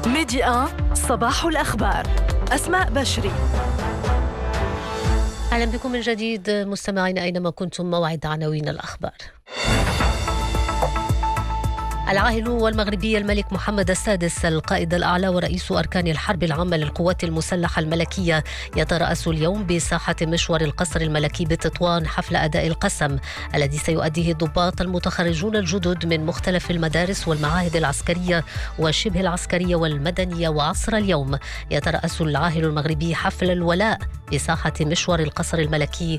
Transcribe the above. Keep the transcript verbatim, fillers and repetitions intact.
ميديا صباح الأخبار. أسماء بشري. أهلا بكم من جديد مستمعين أينما كنتم. موعد عناوين الأخبار. العاهل والمغربي الملك محمد السادس القائد الأعلى ورئيس أركان الحرب العامة للقوات المسلحة الملكية يترأس اليوم بساحة مشور القصر الملكي بتطوان حفل أداء القسم الذي سيؤديه الضباط المتخرجون الجدد من مختلف المدارس والمعاهد العسكرية وشبه العسكرية والمدنية وعصر اليوم. يترأس العاهل المغربي حفل الولاء بساحة مشور القصر الملكي